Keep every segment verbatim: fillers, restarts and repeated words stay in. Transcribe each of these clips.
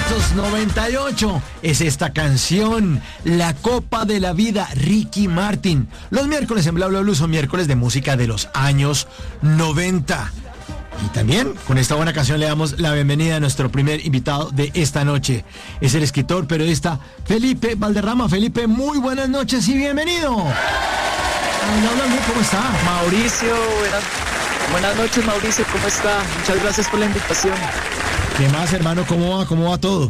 noventa y ocho es esta canción, La Copa de la Vida, Ricky Martin. Los miércoles en Bla Bla Blue son miércoles de música de los años noventa. Y también con esta buena canción le damos la bienvenida a nuestro primer invitado de esta noche. Es el escritor, periodista Felipe Valderrama. Felipe, muy buenas noches y bienvenido. ¿Cómo está? Mauricio, buenas, buenas noches Mauricio, ¿cómo está? Muchas gracias por la invitación. ¿Qué más, hermano? ¿Cómo va? ¿Cómo va todo?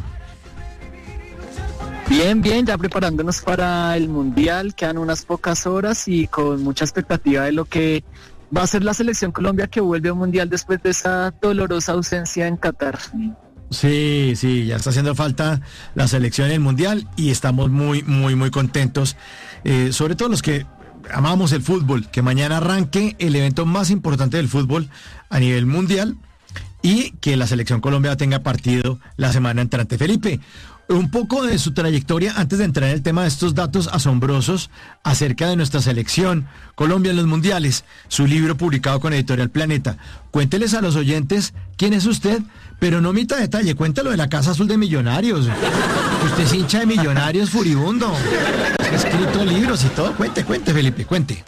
Bien, bien, ya preparándonos para el Mundial, quedan unas pocas horas y con mucha expectativa de lo que va a ser la selección Colombia que vuelve al Mundial después de esa dolorosa ausencia en Qatar. Sí, sí, ya está haciendo falta la selección en el Mundial y estamos muy, muy, muy contentos, eh, sobre todo los que amamos el fútbol, que mañana arranque el evento más importante del fútbol a nivel mundial y que la selección Colombia tenga partido la semana entrante. Felipe, un poco de su trayectoria antes de entrar en el tema de estos datos asombrosos acerca de nuestra selección Colombia en los mundiales, su libro publicado con Editorial Planeta. Cuénteles a los oyentes quién es usted, pero no omita detalle, cuéntalo de la Casa Azul de Millonarios. Usted es hincha de Millonarios furibundo, ha escrito libros y todo. Cuente, cuente, Felipe, cuente.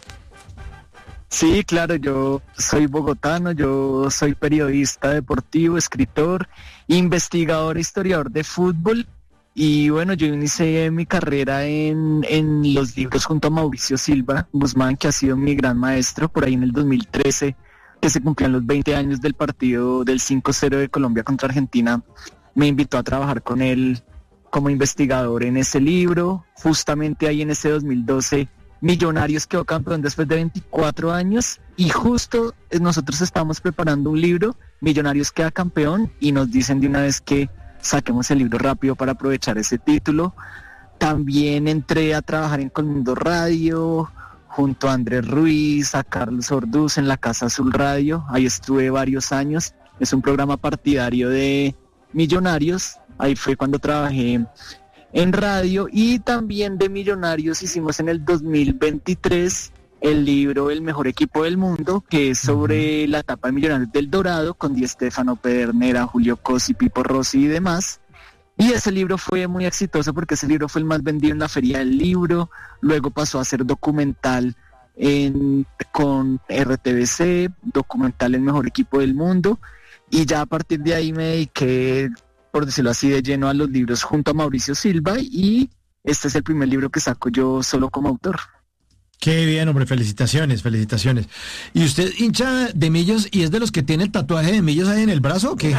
Sí, claro, yo soy bogotano, yo soy periodista deportivo, escritor, investigador, historiador de fútbol y bueno, yo inicié mi carrera en, en los libros junto a Mauricio Silva Guzmán, que ha sido mi gran maestro, por ahí en el dos mil trece, que se cumplían los veinte años del partido del cinco cero de Colombia contra Argentina. Me invitó a trabajar con él como investigador en ese libro. Justamente ahí en ese dos mil doce Millonarios quedó campeón después de veinticuatro años y justo nosotros estamos preparando un libro, Millonarios queda campeón, y nos dicen de una vez que saquemos el libro rápido para aprovechar ese título. También entré a trabajar en Colmundo Radio junto a Andrés Ruiz, a Carlos Orduz en la Casa Azul Radio. Ahí estuve varios años. Es un programa partidario de Millonarios. Ahí fue cuando trabajé en radio, y también de Millonarios hicimos en el dos mil veintitrés el libro El Mejor Equipo del Mundo, que es sobre uh-huh. la etapa de Millonarios del Dorado con Di Stéfano, Pedernera, Julio Cosi, Pipo Rossi y demás. Y ese libro fue muy exitoso porque ese libro fue el más vendido en la Feria del Libro. Luego pasó a ser documental en, con R T V C, documental El Mejor Equipo del Mundo, y ya a partir de ahí me dediqué, por decirlo así, de lleno a los libros junto a Mauricio Silva, y este es el primer libro que saco yo solo como autor. Qué bien, hombre, felicitaciones, felicitaciones. ¿Y usted hincha de Millos y es de los que tiene el tatuaje de Millos ahí en el brazo o qué?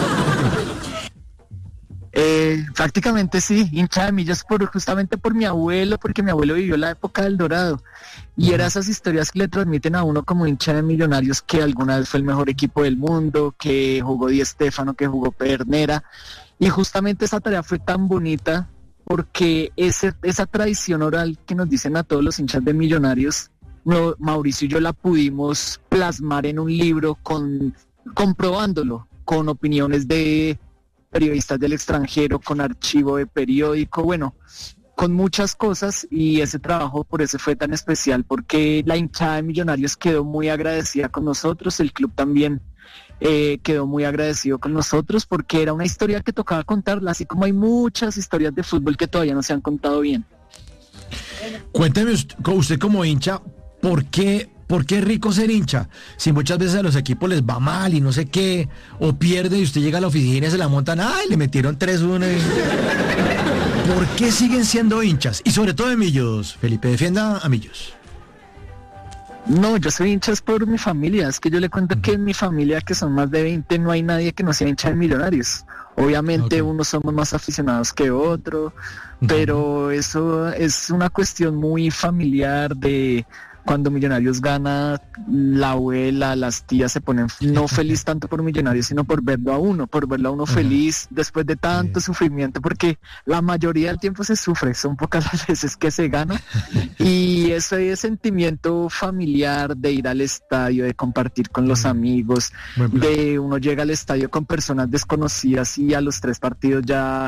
Eh, prácticamente sí, hincha de Millos por, justamente por mi abuelo, porque mi abuelo vivió la época del Dorado. Y uh-huh. eran esas historias que le transmiten a uno como hincha de Millonarios, que alguna vez fue el mejor equipo del mundo, que jugó Di Stéfano, que jugó Pedernera. Y justamente esa tarea fue tan bonita porque ese, esa tradición oral que nos dicen a todos los hinchas de Millonarios, no, Mauricio y yo la pudimos plasmar en un libro con, comprobándolo, con opiniones de periodistas del extranjero, con archivo de periódico, bueno, con muchas cosas, y ese trabajo por eso fue tan especial, porque la hinchada de Millonarios quedó muy agradecida con nosotros, el club también eh, quedó muy agradecido con nosotros, porque era una historia que tocaba contarla, así como hay muchas historias de fútbol que todavía no se han contado bien. Cuénteme usted como hincha, ¿por qué, por qué es rico ser hincha? Si muchas veces a los equipos les va mal y no sé qué, o pierde y usted llega a la oficina y se la montan, ¡ay, le metieron tres uno! ¿Por qué siguen siendo hinchas? Y sobre todo de Millos, Felipe, defienda a Millos. No, yo soy hincha por mi familia, es que yo le cuento uh-huh. que en mi familia, que son más de veinte, no hay nadie que no sea hincha de Millonarios. Obviamente okay. unos somos más aficionados que otro, uh-huh. pero eso es una cuestión muy familiar de cuando Millonarios gana, la abuela, las tías se ponen no feliz tanto por Millonarios, sino por verlo a uno, por verlo a uno uh-huh. feliz después de tanto sí. sufrimiento, porque la mayoría del tiempo se sufre, son pocas las veces que se gana, y ese sentimiento familiar de ir al estadio, de compartir con los uh-huh. amigos, de uno llega al estadio con personas desconocidas y a los tres partidos ya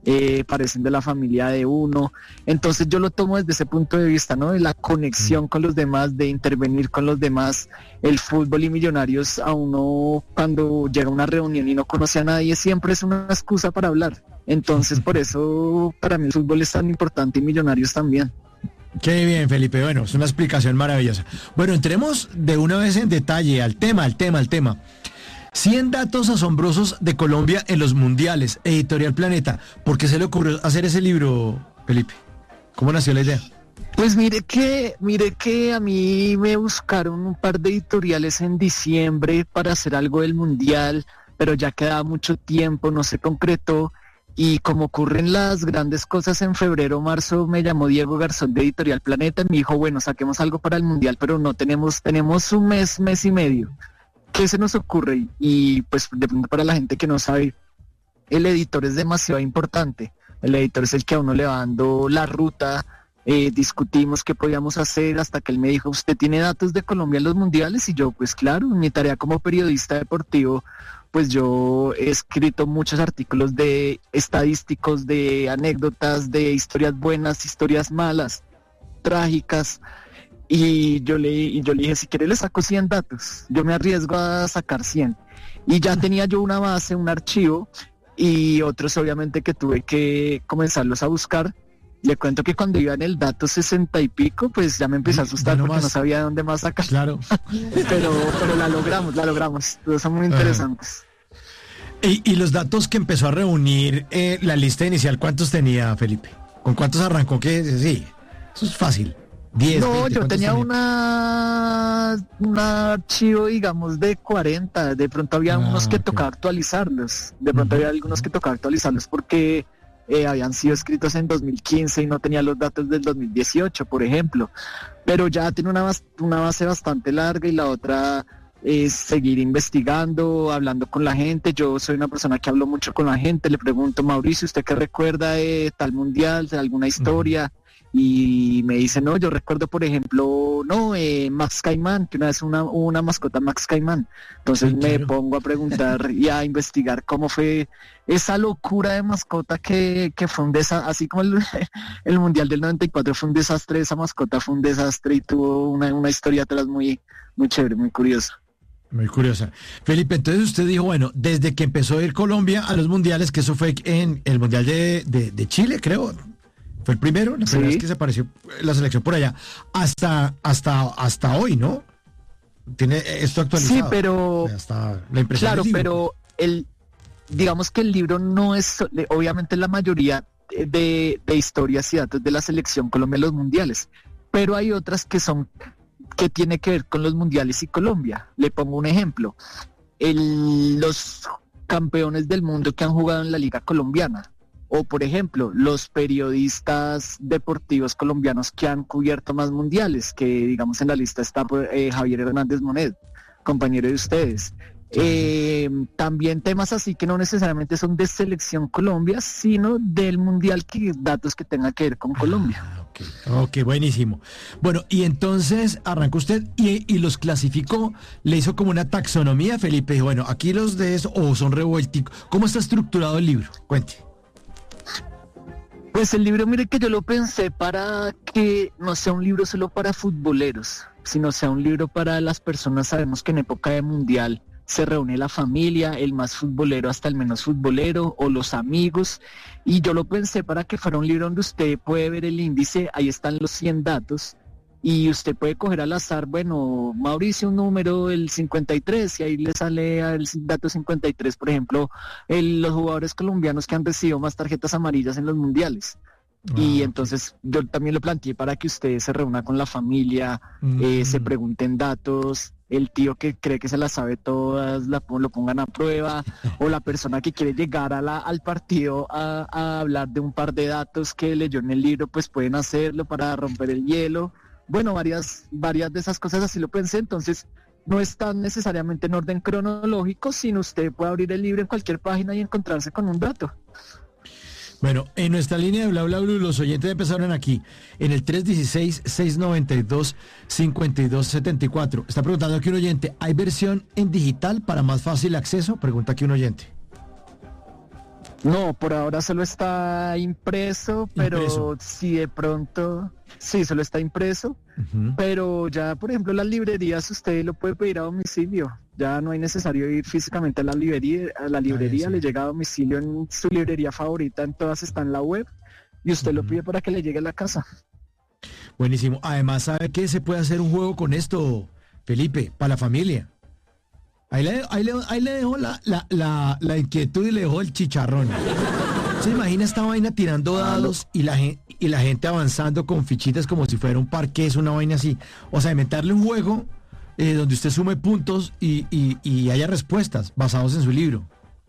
eh, parecen de la familia de uno. Entonces yo lo tomo desde ese punto de vista, ¿no? De la conexión con los demás, de intervenir con los demás. El fútbol y Millonarios, a uno cuando llega a una reunión y no conoce a nadie, siempre es una excusa para hablar. Entonces por eso para mí el fútbol es tan importante y Millonarios también. Qué bien, Felipe. Bueno, es una explicación maravillosa. Bueno, entremos de una vez en detalle al tema, al tema, al tema. cien datos asombrosos de Colombia en los mundiales. Editorial Planeta. ¿Por qué se le ocurrió hacer ese libro, Felipe? ¿Cómo nació la idea? Pues mire que, mire que a mí me buscaron un par de editoriales en diciembre para hacer algo del mundial, pero ya quedaba mucho tiempo, no se concretó. Y como ocurren las grandes cosas en febrero, marzo, me llamó Diego Garzón de Editorial Planeta y me dijo, bueno, saquemos algo para el mundial, pero no tenemos, tenemos un mes, mes y medio. ¿Qué se nos ocurre? Y pues de pronto para la gente que no sabe, el editor es demasiado importante. El editor es el que a uno le va dando la ruta, eh, discutimos qué podíamos hacer hasta que él me dijo, ¿usted tiene datos de Colombia en los mundiales? Y yo, pues claro, mi tarea como periodista deportivo, pues yo he escrito muchos artículos de estadísticos, de anécdotas, de historias buenas, historias malas, trágicas. Y yo le, y yo le dije, si quiere le saco cien datos, yo me arriesgo a sacar cien. Y ya tenía yo una base, un archivo, y otros obviamente que tuve que comenzarlos a buscar. Le cuento que cuando iba en el dato sesenta y pico, pues ya me empecé a asustar porque más. No sabía de dónde más sacar. Claro. pero, pero la logramos, la logramos. Todos son muy interesantes. Y, y los datos que empezó a reunir eh, la lista inicial, ¿cuántos tenía, Felipe? ¿Con cuántos arrancó? ¿Qué? Sí, eso es fácil. diez, no, veinte, yo tenía tenía? una un archivo, digamos, de cuarenta. De pronto había Ah, unos que okay. tocaba actualizarlos. De pronto uh-huh. había algunos que tocaba actualizarlos porque eh, habían sido escritos en dos mil quince y no tenía los datos del dos mil dieciocho, por ejemplo. Pero ya tiene una, una base bastante larga y la otra es seguir investigando, hablando con la gente. Yo soy una persona que hablo mucho con la gente. Le pregunto, Mauricio, ¿usted qué recuerda de tal mundial, de alguna historia? Uh-huh. Y me dice, no, yo recuerdo, por ejemplo, no, eh, Max Caimán, que una vez una, una mascota Max Caimán. Entonces sí, claro. Me pongo a preguntar y a investigar cómo fue esa locura de mascota que, que fue un desastre, así como el, el Mundial del noventa y cuatro fue un desastre, esa mascota fue un desastre y tuvo una, una historia atrás muy, muy chévere, muy curiosa. Muy curiosa. Felipe, entonces usted dijo, bueno, desde que empezó a ir Colombia a los mundiales, que eso fue en el Mundial de, de, de Chile, creo. Fue el primero, la primera sí. vez que se apareció la selección por allá, hasta hasta hasta hoy, ¿no? Tiene esto actualizado. Sí, pero hasta la impresión claro, del libro. pero el digamos que el libro no es, obviamente la mayoría de, de historias y datos de la selección Colombia en los mundiales, pero hay otras que son que tiene que ver con los mundiales y Colombia. Le pongo un ejemplo: el, los campeones del mundo que han jugado en la Liga Colombiana. O, por ejemplo, los periodistas deportivos colombianos que han cubierto más mundiales, que digamos en la lista está eh, Javier Hernández Monet, compañero de ustedes. Eh, también temas así que no necesariamente son de Selección Colombia, sino del mundial, que datos que tengan que ver con Colombia. Ah, okay. ok, buenísimo. Bueno, y entonces arrancó usted y, y los clasificó, le hizo como una taxonomía, Felipe, dijo, bueno, aquí los de eso, o son revuelticos. ¿Cómo está estructurado el libro? Cuente. Pues el libro, mire que yo lo pensé para que no sea un libro solo para futboleros, sino sea un libro para las personas. Sabemos que en época de mundial se reúne la familia, el más futbolero hasta el menos futbolero, o los amigos, y yo lo pensé para que fuera un libro donde usted puede ver el índice, ahí están los cien datos, y usted puede coger al azar, bueno, Mauricio, un número, el cincuenta y tres, y ahí le sale el dato cincuenta y tres, por ejemplo, el, los jugadores colombianos que han recibido más tarjetas amarillas en los mundiales. Ah, y entonces okay. Yo también lo planteé para que usted se reúna con la familia, mm. eh, se pregunten datos, el tío que cree que se las sabe todas, la, lo pongan a prueba, o la persona que quiere llegar a la, al partido a, a hablar de un par de datos que leyó en el libro, pues pueden hacerlo para romper el hielo. Bueno, varias, varias de esas cosas así lo pensé. Entonces no están necesariamente en orden cronológico, sino usted puede abrir el libro en cualquier página y encontrarse con un dato. Bueno, en nuestra línea de Bla Bla Blue, los oyentes empezaron aquí, en el tres uno seis, seis nueve dos, cinco dos siete cuatro. Está preguntando aquí un oyente, ¿hay versión en digital para más fácil acceso? Pregunta aquí un oyente. No, por ahora solo está impreso, pero Impreso. si de pronto, sí, solo está impreso, Ujú. pero ya, por ejemplo, las librerías usted lo puede pedir a domicilio. Ya no hay necesario ir físicamente a la librería, a la librería sí. le llega a domicilio en su librería favorita, en todas está en la web y usted lo Ujú. pide para que le llegue a la casa. Buenísimo. Además, ¿sabe qué? Se puede hacer un juego con esto, Felipe, para la familia. Ahí le, ahí le, ahí le dejo la, la, la, la inquietud y le dejo el chicharrón. ¿Se imagina esta vaina tirando dados y la, gen- y la gente avanzando con fichitas como si fuera un parqués, una vaina así? O sea, inventarle un juego eh, donde usted sume puntos y, y, y haya respuestas basados en su libro.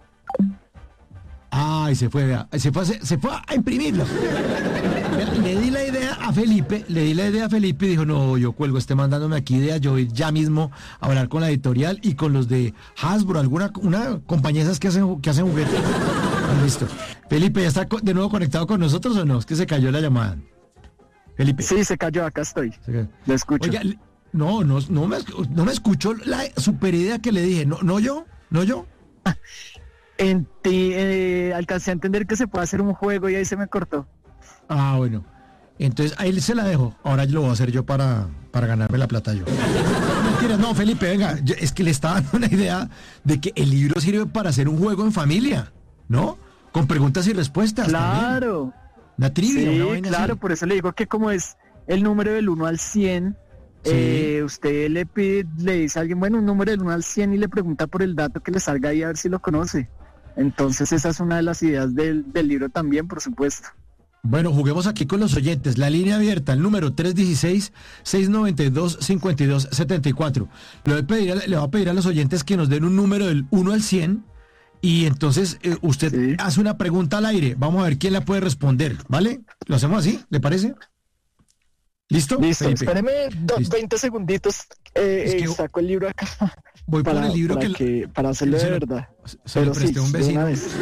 Ay, se fue, vea. Se fue, a hacer- se fue a imprimirlo. Vea, Le di la idea a Felipe, le di la idea a Felipe y dijo, no, yo cuelgo, esté mandándome aquí ideas, yo voy ya mismo a hablar con la editorial y con los de Hasbro, alguna una compañía esas que hacen, ju- que hacen juguetes. Ah, listo. Felipe, ¿ya está co- de nuevo conectado con nosotros o no? Es que se cayó la llamada. Felipe. Sí, se cayó, acá estoy. se cayó. Lo escucho. Oiga, le- no, no, no me, no me escuchó la super idea que le dije, no, no yo, no yo. En ti, eh, alcancé a entender que se puede hacer un juego y ahí se me cortó. Ah, bueno. Entonces ahí se la dejo. Ahora lo voy a hacer yo para, para ganarme la plata yo. No, mentiras, no, Felipe, venga. yo- es que le estaba dando una idea de que el libro sirve para hacer un juego en familia, ¿no? Con preguntas y respuestas. también. Claro. Una trivia, una Sí, vaina claro, así. por eso le digo que como es el número del uno al cien, Sí. eh, usted le pide, le dice a alguien, bueno, un número del uno al cien y le pregunta por el dato que le salga ahí a ver si lo conoce. Entonces esa es una de las ideas del, del libro también, por supuesto. Bueno, juguemos aquí con los oyentes. La línea abierta, el número tres uno seis, seis nueve dos, cinco dos siete cuatro. Le voy, a pedir, a- le voy a pedir a los oyentes que nos den un número del uno al cien y entonces eh, usted Sí. hace una pregunta al aire. Vamos a ver quién la puede responder, ¿vale? ¿Lo hacemos así? ¿Le parece? ¿Listo? Listo, Felipe? espéreme do- Listo. veinte segunditos, eh, Es que- eh, saco el libro acá Voy por para, el libro para que, que- para hacerlo se de lo- verdad. se lo Pero presté sí, a un de vecino. una vez.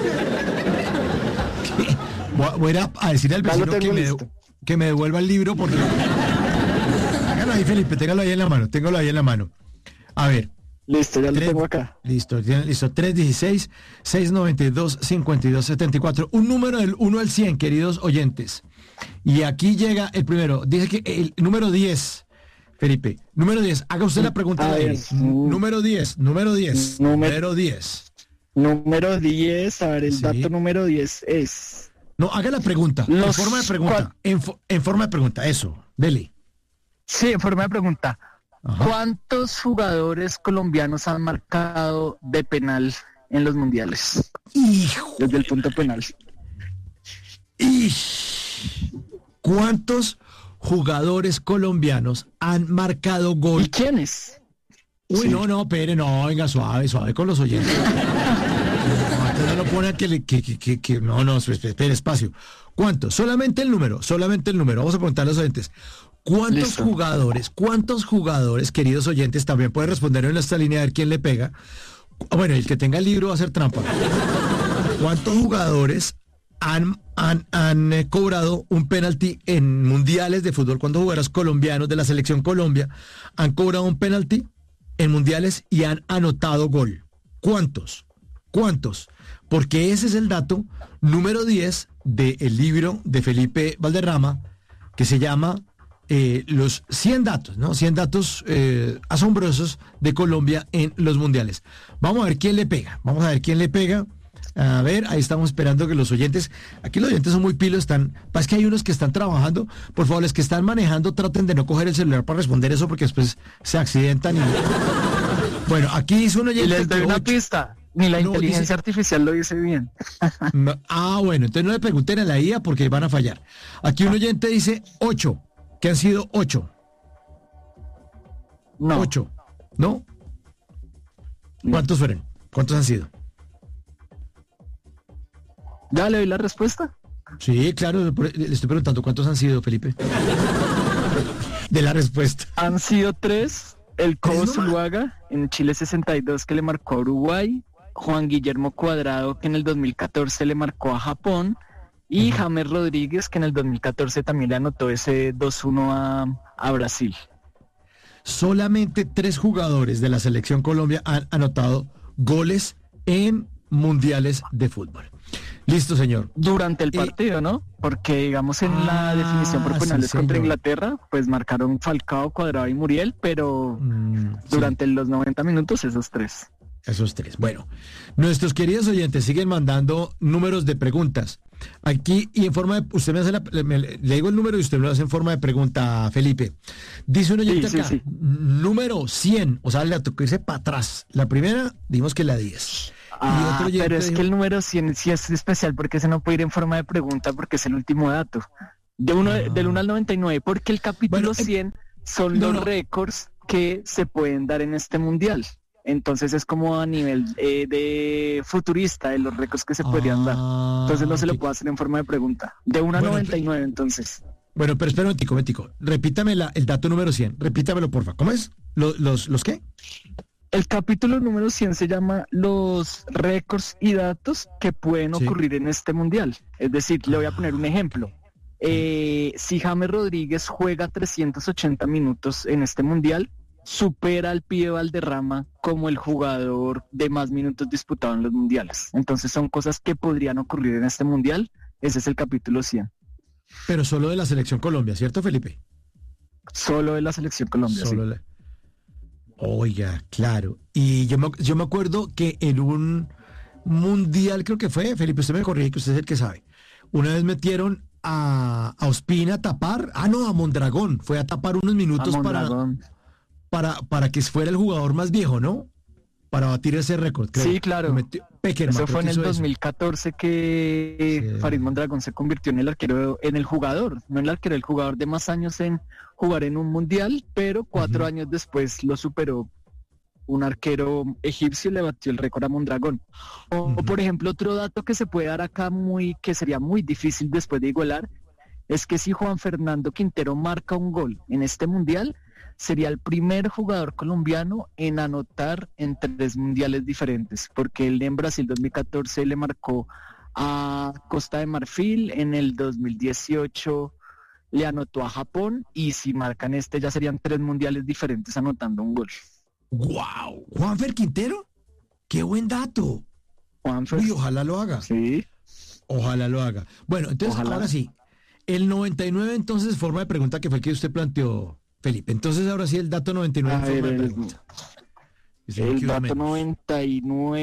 Voy a, voy a ir a- a decirle al Ya lo vecino que tengo me, listo. que me devuelva el libro porque... Hágalo ahí, Felipe, téngalo ahí en la mano, téngalo ahí en la mano. A ver. Listo, ya lo Tres- tengo acá. Listo, tiene- listo. tres uno seis, seis nueve dos, cinco dos siete cuatro. Un número del uno al cien, queridos oyentes. Y aquí llega el primero. Dice que el número diez, Felipe. Número diez. Haga usted la pregunta A al aire. ver. Número diez, número diez. Número- Número diez. Número diez, a ver, el Sí. dato número diez es... No, haga la pregunta. En Los forma de pregunta. cual- En, fo- en forma de pregunta. Eso. Dele. Sí, en forma de pregunta. Ajá. ¿Cuántos jugadores colombianos han marcado de penal en los mundiales? Hijo. Desde el punto penal. Ish. ¿Cuántos jugadores colombianos han marcado ¿Y gol? quiénes? Uy, Sí. no, no, Pere, no, venga, suave, suave con los oyentes. No, usted no lo pone a que, le- que, que, que, que- no, no, espere, espere, espacio. ¿Cuántos? Solamente el número, solamente el número. Vamos a preguntar a los oyentes. ¿Cuántos Listo. jugadores, cuántos jugadores, queridos oyentes, también pueden responder en nuestra línea a ver quién le pega? Bueno, el que tenga el libro va a hacer trampa. ¿Cuántos jugadores han, han, han eh, cobrado un penalti en mundiales de fútbol? ¿Cuántos jugadores colombianos de la selección Colombia han cobrado un penalti en mundiales y han anotado gol? ¿Cuántos? ¿Cuántos? Porque ese es el dato número diez del libro de Felipe Valderrama, que se llama eh, Los cien datos, ¿no? cien datos eh, asombrosos de Colombia en los mundiales. Vamos a ver quién le pega. Vamos a ver quién le pega. A ver, ahí estamos esperando que los oyentes, aquí los oyentes son muy pilos, están, pasa que hay unos que están trabajando, por favor, los que están manejando traten de no coger el celular para responder eso porque después se accidentan y... Bueno, aquí hizo un Y oyente les doy que una ocho- pista. Ni la No, inteligencia dice- artificial lo dice bien. No, ah, bueno, entonces no le pregunten a la I A porque van a fallar. Aquí un oyente dice ocho, que han sido ocho. No. Ocho, ¿no? ¿Cuántos fueron? ¿Cuántos han sido? ¿Ya le doy la respuesta? Sí, claro, por- le estoy preguntando cuántos han sido, Felipe. De la respuesta. Han sido tres. El Cobo ¿Tres nomás? Zuluaga en Chile sesenta y dos que le marcó a Uruguay. Juan Guillermo Cuadrado que en el dos mil catorce le marcó a Japón. Y Ujú. James Rodríguez que en el dos mil catorce también le anotó ese dos uno a, a Brasil. Solamente tres jugadores de la selección Colombia han anotado goles en mundiales de fútbol. Listo, señor. Durante el Eh, partido, ¿no? Porque, digamos, en la ah, definición por sí, penales contra señor. Inglaterra, pues marcaron Falcao, Cuadrado y Muriel, pero Mm, sí, durante los noventa minutos esos tres. esos tres. Bueno, nuestros queridos oyentes siguen mandando números de preguntas. Aquí, y en forma de, usted me hace la, me- le digo el número y usted me lo hace en forma de pregunta, Felipe. Dice un oyente Sí, sí, acá, sí. número cien, o sea, le tocó irse para atrás. La primera, dimos que la diez. Y Ah, otro oyente pero es dijo, que el número cien sí es especial porque se no puede ir en forma de pregunta porque es el último dato. De uno, del uno ah, al noventa y nueve, porque el bueno, capítulo em, cien son no, los no, récords que se pueden dar en este mundial. Entonces es como a nivel eh, de futurista de los récords que se podrían dar. Entonces no ah, se lo ok. puedo hacer en forma de pregunta. De uno a Bueno, noventa espe- y nueve, entonces. bueno, pero espera un momentico, un momentico. Repítame la, el dato número cien. Repítamelo, porfa. ¿Cómo es? ¿Los, los, los qué? El capítulo número cien se llama Los récords y datos que pueden Sí. ocurrir en este mundial. Es decir, le voy a poner un ejemplo. Eh, si James Rodríguez juega trescientos ochenta minutos en este mundial, supera al pibe Valderrama como el jugador de más minutos disputados en los mundiales. Entonces son cosas que podrían ocurrir en este mundial. Ese es el capítulo cien. Pero solo de la selección Colombia, ¿cierto, Felipe? Solo de la selección Colombia, sí. Solo la... Oiga, claro. Y yo me, yo me acuerdo que en un mundial, creo que fue, Felipe, usted me corrige, que usted es el que sabe. Una vez metieron a, a Ospina a tapar, ah, no, a Mondragón, fue a tapar unos A minutos para, Mondragón. para, para que fuera el jugador más viejo, ¿no? Para batir ese récord, creo. Sí, claro. Lo metió Peckerman, Eso creo fue en que el hizo eso. dos mil catorce que Sí. Farid Mondragón se convirtió en el arquero, en el jugador, no en el arquero, el jugador de más años en jugar en un mundial, pero cuatro Ujú. años después lo superó un arquero egipcio, le batió el récord a Mondragón. O, o, Ujú. por ejemplo, otro dato que se puede dar acá muy, que sería muy difícil después de igualar, es que si Juan Fernando Quintero marca un gol en este mundial, sería el primer jugador colombiano en anotar en tres mundiales diferentes, porque él en Brasil dos mil catorce le marcó a Costa de Marfil, en el dos mil dieciocho le anotó a Japón, y si marcan este ya serían tres mundiales diferentes anotando un gol. ¡Guau! ¿Juanfer Quintero? ¡Qué buen dato! Juanfer, Uy, ojalá lo haga. sí, Ojalá lo haga. Bueno, entonces Ojalá. ahora sí. El noventa y nueve entonces forma de pregunta que fue el que usted planteó, Felipe. Entonces ahora sí el dato noventa y nueve a en forma ver, de el, pregunta. Usted me el quedó dato menos. noventa y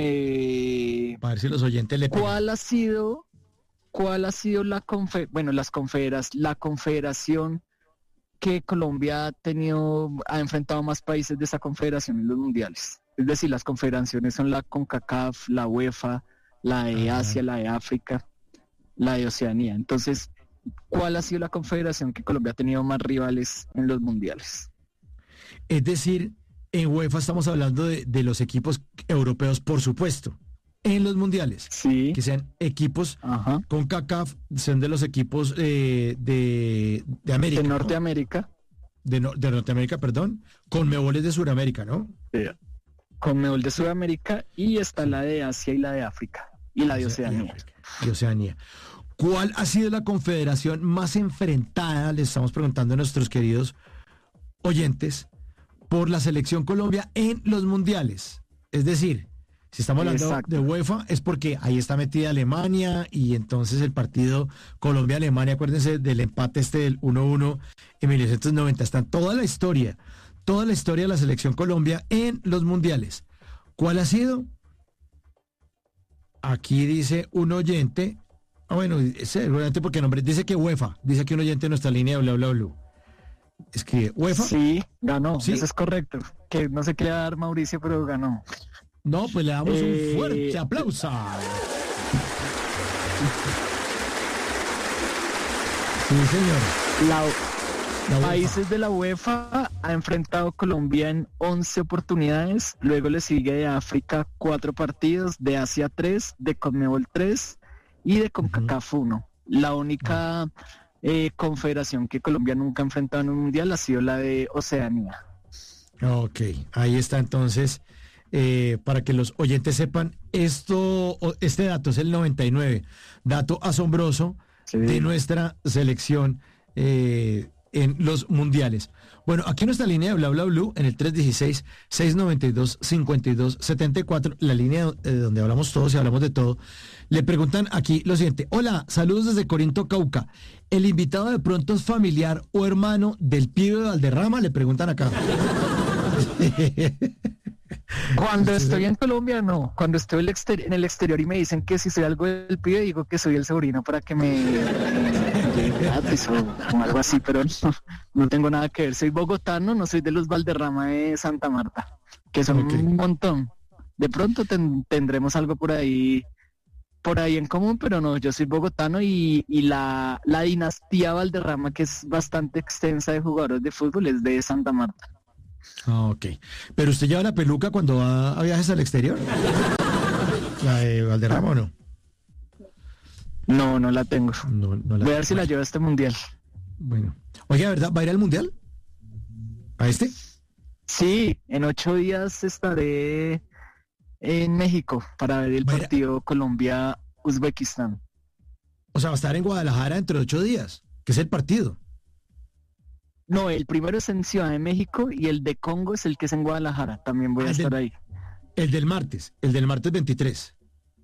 nueve. Para ver si los oyentes le pegan. ¿Cuál ha sido, cuál ha sido la confe bueno, las confederas, la confederación que Colombia ha tenido, ha enfrentado más países de esa confederación en los mundiales? Es decir, las confederaciones son la CONCACAF, la UEFA, la de Ajá. Asia, la de África, la de Oceanía. Entonces, ¿cuál ha sido la confederación que Colombia ha tenido más rivales en los mundiales? Es decir, en UEFA estamos hablando de, de los equipos europeos, por supuesto. En los mundiales, Sí, que sean equipos ajá. con CACAF, sean de los equipos eh, de, de América. De ¿no? Norteamérica, De, no- de Norteamérica, perdón. Con Meboles de Sudamérica, ¿no? Conmebol de Sudamérica, y está la de Asia y la de África, y la de Oceanía. Y Oceanía. ¿Cuál ha sido la confederación más enfrentada, les estamos preguntando a nuestros queridos oyentes, por la selección Colombia en los mundiales? Es decir, si estamos hablando Exacto. de UEFA, es porque ahí está metida Alemania, y entonces el partido Colombia-Alemania, acuérdense del empate este del uno uno en mil novecientos noventa, está en toda la historia, toda la historia de la selección Colombia en los mundiales. ¿Cuál ha sido? Aquí dice un oyente, ah, bueno, seguramente porque nombre, dice que UEFA, dice que un oyente en nuestra línea de bla bla bla. Escribe UEFA. Sí, ganó, ¿Sí? eso es correcto. Que no se quería dar Mauricio, pero ganó. No, pues le damos Eh, un fuerte aplauso. Sí, señor. La, La UEFA. Países de la UEFA ha enfrentado a Colombia en once oportunidades, luego le sigue de África cuatro partidos, de Asia tres, de Conmebol tres y de CONCACAF uno. La única eh, confederación que Colombia nunca ha enfrentado en un mundial ha sido la de Oceanía. Ok, ahí está entonces, eh, para que los oyentes sepan, esto, o- este dato es el noventa y nueve, dato asombroso Sí. de nuestra selección, eh, en los mundiales. Bueno, aquí en nuestra línea de Bla Bla Blue, en el tres uno seis, seis nueve dos, cinco dos siete cuatro, la línea eh, donde hablamos todos y hablamos de todo, le preguntan aquí lo siguiente: hola, saludos desde Corinto, Cauca. ¿El invitado de pronto es familiar o hermano del pibe de Valderrama? Le preguntan acá. Cuando estoy en Colombia, no. Cuando estoy en el, exter- en el exterior y me dicen que si soy algo del pibe, digo que soy el sobrino para que me llegue gratis o, o algo así, pero no, no tengo nada que ver. Soy bogotano, no soy de los Valderrama de Santa Marta, que son okay. Un montón. De pronto ten- tendremos algo por ahí por ahí en común, pero no, yo soy bogotano y, y la, la dinastía Valderrama, que es bastante extensa de jugadores de fútbol, es de Santa Marta. Ah, ok. ¿Pero usted lleva la peluca cuando va a viajes al exterior? ¿La de Valderrama o no? No, no la tengo. No, no la Voy a ver si la llevo a este mundial. Bueno. Oye, ¿verdad? ¿Va a ir al mundial? ¿A este? Sí, en ocho días estaré en México para ver el partido Colombia-Uzbekistán. O sea, va a estar en Guadalajara dentro de ocho días, que es el partido. No, el primero es en Ciudad de México y el de Congo es el que es en Guadalajara. También voy ah, a estar del, ahí. El del martes, el del martes veintitrés.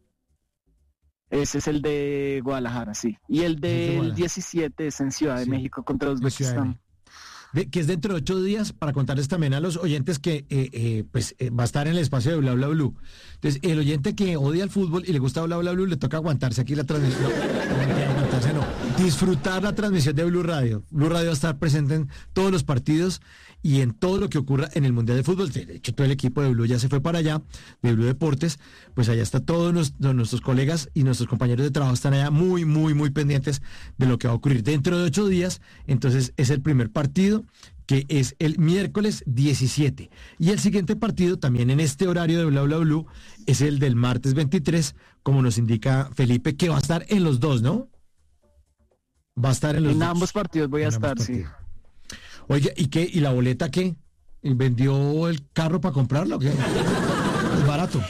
Ese es el de Guadalajara, sí. Y el del diecisiete es en Ciudad de sí. México contra Uzbekistán. De, que es dentro de ocho días, para contarles también a los oyentes que eh, eh, pues eh, va a estar en el espacio de Bla Bla Blue. Entonces, el oyente que odia el fútbol y le gusta Bla Bla Blue, le toca aguantarse aquí la transmisión. No, aguantarse no. Disfrutar la transmisión de Blue Radio. Blue Radio va a estar presente en todos los partidos y en todo lo que ocurra en el Mundial de Fútbol. De hecho, todo el equipo de Blue ya se fue para allá, de Blue Deportes. Pues allá está todos nuestros, nuestros colegas y nuestros compañeros de trabajo están allá muy, muy, muy pendientes de lo que va a ocurrir dentro de ocho días. Entonces, es el primer partido, que es el miércoles diecisiete. Y el siguiente partido, también en este horario de Bla Bla Blue, es el del martes veintitrés, como nos indica Felipe, que va a estar en los dos, ¿no? Va a estar en los en dos. En ambos partidos voy a estar, partidos. sí. Oye, ¿y qué? ¿Y la boleta qué? ¿Vendió el carro para comprarla o qué? Es barato.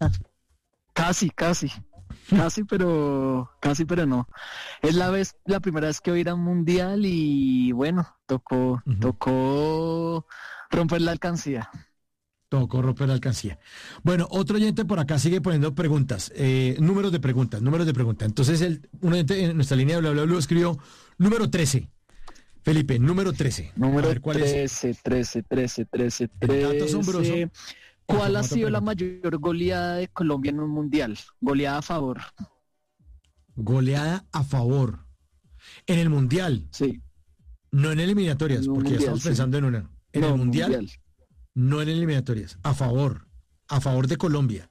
Casi, casi. Casi, pero casi, pero no. Es la vez, la primera vez que voy a ir a un mundial y bueno, tocó, uh-huh. tocó romper la alcancía. Tocó romper la alcancía. Bueno, otro oyente por acá sigue poniendo preguntas, eh, números de preguntas, números de preguntas. Entonces, el, un oyente en nuestra línea de Bla Bla Bla escribió número trece. Felipe, número trece. Número ver, ¿cuál trece, es? trece, trece, trece, trece. Dato asombroso. ¿Cuál ha sido la mayor goleada de Colombia en un mundial? Goleada a favor. Goleada a favor. En el mundial. Sí. No en eliminatorias, porque mundial, ya estamos sí. pensando en una. En no, el mundial, mundial. No en eliminatorias. A favor. A favor de Colombia.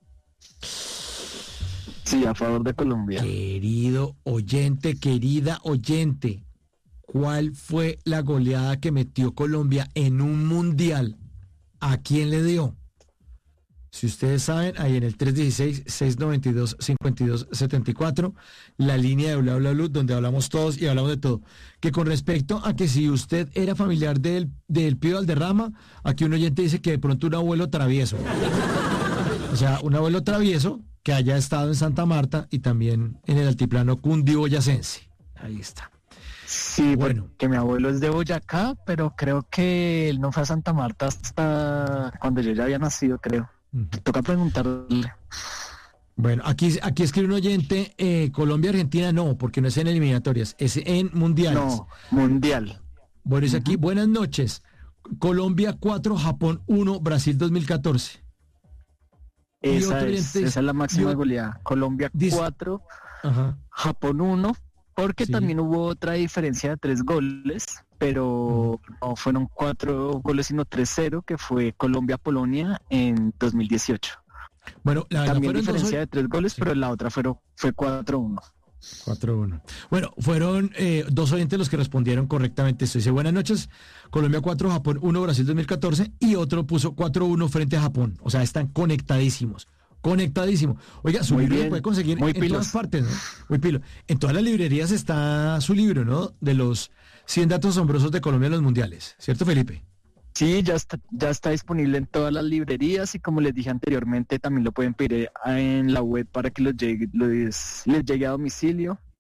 Sí, a favor de Colombia. Querido oyente, querida oyente, ¿cuál fue la goleada que metió Colombia en un mundial? ¿A quién le dio? Si ustedes saben, ahí en el tres uno seis, seis nueve dos, cinco dos siete cuatro, la línea de Bla Bla Blue, donde hablamos todos y hablamos de todo. Que con respecto a que si usted era familiar del, del Pío Valderrama, aquí un oyente dice que de pronto un abuelo travieso. O sea, un abuelo travieso que haya estado en Santa Marta y también en el altiplano cundiboyacense. Ahí está. Sí, bueno, que mi abuelo es de Boyacá, pero creo que él no fue a Santa Marta hasta cuando yo ya había nacido, creo. Uh-huh. Toca preguntarle. Bueno, aquí, aquí escribe un oyente, eh, Colombia-Argentina no, porque no es en eliminatorias, es en mundiales. No, mundial. Bueno, es aquí, uh-huh. Buenas noches. Colombia cuatro, Japón uno, Brasil dos mil catorce. Esa, es, esa es la máxima yo, goleada. Colombia cuatro, uh-huh. Japón uno, porque sí. También hubo otra diferencia de tres goles, pero uh-huh. no fueron cuatro goles, sino tres cero, que fue Colombia-Polonia en dos mil dieciocho. Bueno, la también diferencia dos... de tres goles, sí. Pero la otra fueron, fue cuatro uno. cuatro uno. Bueno, fueron eh, dos oyentes los que respondieron correctamente. Esto dice, buenas noches, Colombia cuatro, Japón uno, Brasil dos mil catorce, y otro puso cuatro uno frente a Japón. O sea, están conectadísimos, conectadísimos. Oiga, su muy libro bien, lo puede conseguir en pilos. Todas partes, ¿no? Muy pilo. En todas las librerías está su libro, ¿no? De los cien datos asombrosos de Colombia en los mundiales. ¿Cierto, Felipe? Sí, ya está, ya está disponible en todas las librerías y como les dije anteriormente, también lo pueden pedir en la web para que los llegue, los, les llegue a domicilio.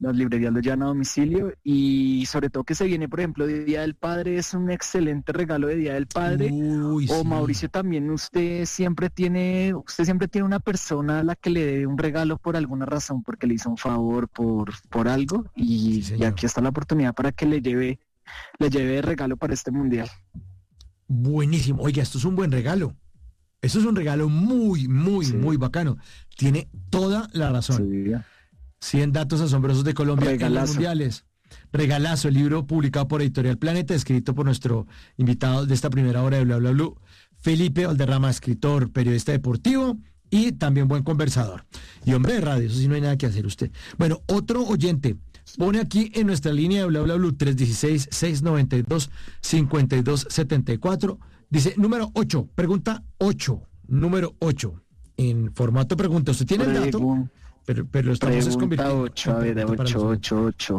las librerías lo llevan a domicilio y sobre todo que se viene, por ejemplo, de Día del Padre, es un excelente regalo de Día del Padre. Uy, o sí. Mauricio, también usted siempre tiene, usted siempre tiene una persona a la que le dé un regalo por alguna razón, porque le hizo un favor por, por algo y, Sí, y señor. aquí está la oportunidad para que le lleve, le lleve de regalo para este mundial. Buenísimo. Oiga, esto es un buen regalo. Esto es un regalo muy, muy, Sí. muy bacano. Tiene toda la razón. Sí. cien datos asombrosos de Colombia en los Regalazo. mundiales. Regalazo, el libro publicado por Editorial Planeta, escrito por nuestro invitado de esta primera hora de Bla Bla Blue, Felipe Valderrama, escritor, periodista deportivo y también buen conversador. Y hombre de radio, eso sí no hay nada que hacer usted. Bueno, otro oyente pone aquí en nuestra línea de Bla Bla Blue tres uno seis, seis nueve dos, cinco dos siete cuatro, dice número ocho, pregunta ocho, número ocho, en formato pregunta. ¿Usted tiene el dato? Pregun- Pero, pero lo estamos es Pregunta convirtiendo ocho, en a ver, pregunta para ocho, los- ocho, ocho.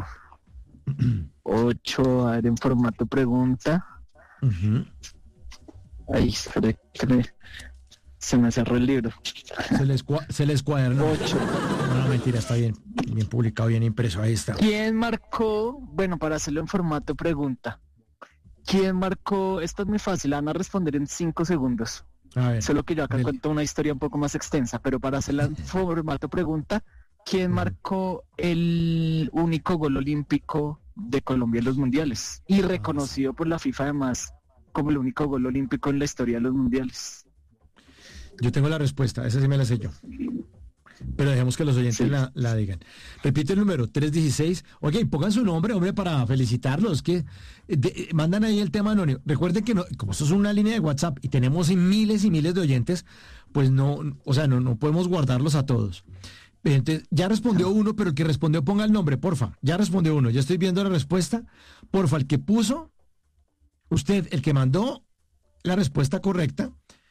ocho, a ver, en formato pregunta. Ujú. Ay, espere, espere. Se me cerró el libro. Se les, cua- se les cuadernó. ocho. No, mentira, está bien. Bien publicado, bien impreso. Ahí está. ¿Quién marcó? Bueno, para hacerlo en formato pregunta. ¿Quién marcó? Esto es muy fácil, la van a responder en cinco segundos. A ver. Solo que yo acá dele. cuento una historia un poco más extensa, pero para hacerla en formato pregunta, ¿quién Ujú. marcó el único gol olímpico de Colombia en los mundiales? Y reconocido por la FIFA además como el único gol olímpico en la historia de los mundiales. Yo tengo la respuesta, esa sí me la sé yo. Pero dejemos que los oyentes Sí. la, la digan. Repite el número, tres uno seis. Oye, y pongan su nombre, hombre, para felicitarlos. Que eh, de- eh, mandan ahí el tema anónimo. Recuerden que no, como esto es una línea de WhatsApp y tenemos miles y miles de oyentes, pues no, o sea, no, no podemos guardarlos a todos. Entonces, ya respondió uno, pero el que respondió ponga el nombre, porfa. Ya respondió uno. Ya estoy viendo la respuesta. Porfa, el que puso, usted, el que mandó la respuesta correcta,